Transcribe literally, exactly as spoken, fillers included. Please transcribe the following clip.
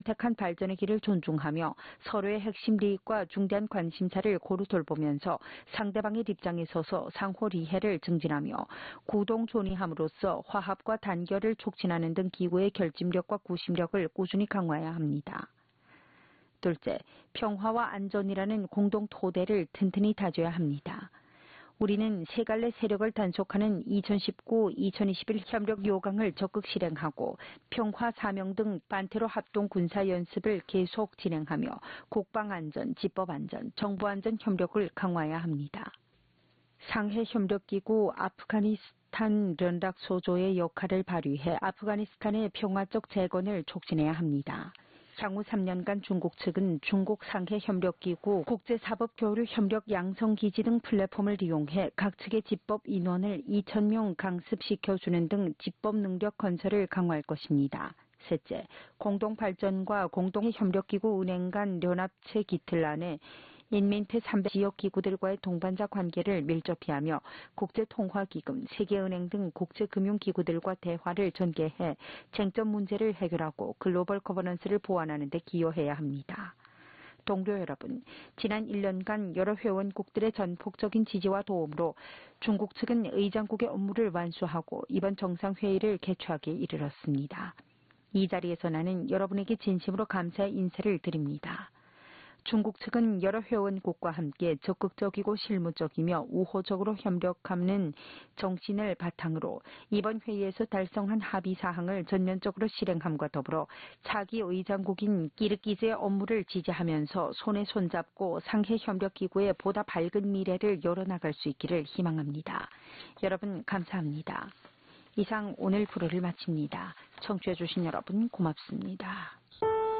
택한 발전의 길을 존중하며 서로의 핵심利益과 중대한 관심사를 고루 돌보면서 상대방의 입장에 서서 상호 리해를 증진하며 구동 존의함으로써 화합과 단결을 촉진하는 등 기구의 결집력과 구심력을 꾸준히 강화해야 합니다. 둘째, 평화와 안전이라는 공동 토대를 튼튼히 다져야 합니다. 우리는 세 갈래 세력을 단속하는 이천십구 이천이십일 협력 요강을 적극 실행하고 평화 사명 등 반테로 합동 군사 연습을 계속 진행하며 국방안전, 집법안전, 정보안전 협력을 강화해야 합니다. 상해협력기구 아프가니스탄 연락소조의 역할을 발휘해 아프가니스탄의 평화적 재건을 촉진해야 합니다. 향후 삼 년간 중국 측은 중국 상해협력기구 국제사법교류협력 양성기지 등 플랫폼을 이용해 각 측의 집법 인원을 이천 명 강습시켜주는 등 집법 능력 건설을 강화할 것입니다. 셋째, 공동발전과 공동협력기구 은행 간 연합체 기틀 안에 인민폐 삼백 지역기구들과의 동반자 관계를 밀접히 하며 국제통화기금, 세계은행 등 국제금융기구들과 대화를 전개해 쟁점 문제를 해결하고 글로벌 거버넌스를 보완하는 데 기여해야 합니다. 동료 여러분, 지난 일 년간 여러 회원국들의 전폭적인 지지와 도움으로 중국 측은 의장국의 업무를 완수하고 이번 정상회의를 개최하기에 이르렀습니다. 이 자리에서 나는 여러분에게 진심으로 감사의 인사를 드립니다. 중국 측은 여러 회원국과 함께 적극적이고 실무적이며 우호적으로 협력하는 정신을 바탕으로 이번 회의에서 달성한 합의 사항을 전면적으로 실행함과 더불어 차기 의장국인 키르기즈의 업무를 지지하면서 손에 손잡고 상해협력기구의 보다 밝은 미래를 열어나갈 수 있기를 희망합니다. 여러분 감사합니다. 이상 오늘 프로를 마칩니다. 청취해 주신 여러분 고맙습니다.